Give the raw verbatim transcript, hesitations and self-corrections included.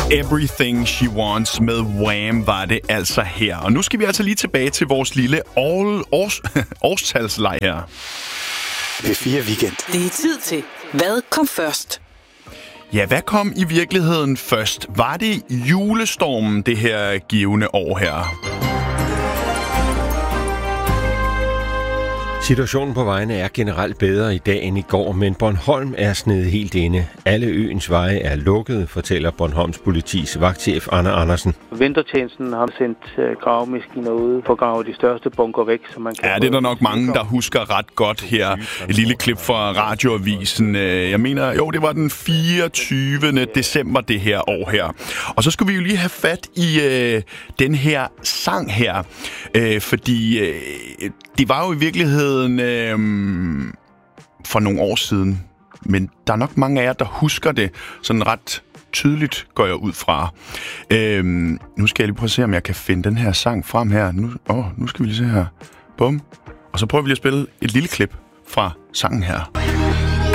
Everything She Wants med Wham var det altså her. Og nu skal vi altså lige tilbage til vores lille all, års, årstalsleg her. P fire Weekend. Det er tid til, hvad kom først? Ja, hvad kom i virkeligheden først? Var det julestormen det her givende år her? Situationen på vejene er generelt bedre i dag end i går, men Bornholm er snedet helt inde. Alle øens veje er lukket, fortæller Bornholms politis vagtchef Anna Andersen. Vintertjenesten har sendt gravemaskiner ud for at grave de største bunker væk, så man kan... Ja, det er der nok mange, der husker ret godt her. Et lille klip fra Radioavisen. Jeg mener, jo, det var den fireogtyvende december det her år her. Og så skulle vi jo lige have fat i øh, den her sang her, øh, fordi øh, det var jo i virkeligheden Øhm, for nogle år siden. Men der er nok mange af jer, der husker det sådan ret tydeligt, går jeg ud fra. Øhm, nu skal jeg lige prøve at se, om jeg kan finde den her sang frem her. Nu, åh, nu skal vi lige se her. Bum. Og så prøver vi lige at spille et lille klip fra sangen her.